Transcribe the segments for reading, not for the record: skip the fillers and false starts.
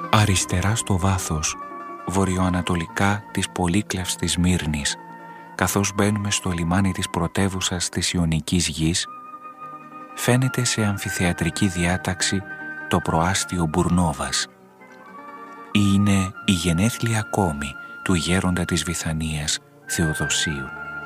Αριστερά στο βάθος, βορειοανατολικά της πολύκλαυστης Μύρνης, καθώς μπαίνουμε στο λιμάνι της πρωτεύουσας της Ιωνικής γης, φαίνεται σε αμφιθεατρική διάταξη το προάστιο Μπουρνόβας. Είναι η γενέθλια κόμη του γέροντα της Βηθανίας Θεοδοσίου.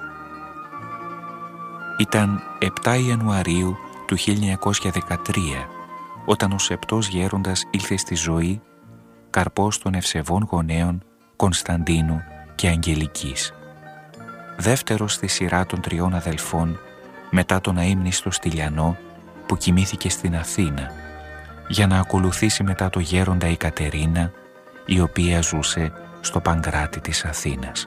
Ήταν 7 Ιανουαρίου του 1913, όταν ο σεπτός γέροντας ήλθε στη ζωή, καρπός των ευσεβών γονέων Κωνσταντίνου και Αγγελικής. Δεύτερος στη σειρά των 3 αδελφών μετά τον αείμνηστο Στυλιανό που κοιμήθηκε στην Αθήνα, για να ακολουθήσει μετά το γέροντα η Κατερίνα, η οποία ζούσε στο Παγκράτη της Αθήνας.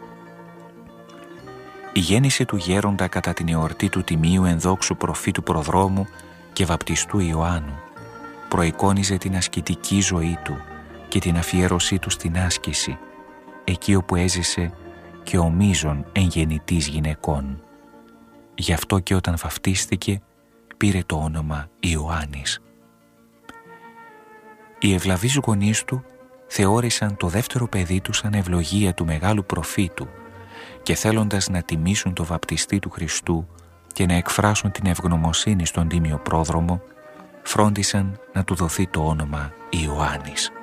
Η γέννηση του γέροντα κατά την εορτή του τιμίου ενδόξου προφήτου προδρόμου και βαπτιστού Ιωάννου προεικόνιζε την ασκητική ζωή του και την αφιέρωσή του στην άσκηση, εκεί όπου έζησε και ο μείζων εγγεννητής γυναικών. Γι' αυτό και όταν βαφτίστηκε πήρε το όνομα Ιωάννης. Οι ευλαβείς γονείς του θεώρησαν το δεύτερο παιδί του σαν ευλογία του μεγάλου προφήτου και θέλοντας να τιμήσουν το βαπτιστή του Χριστού και να εκφράσουν την ευγνωμοσύνη στον τίμιο πρόδρομο, φρόντισαν να του δοθεί το όνομα Ιωάννης.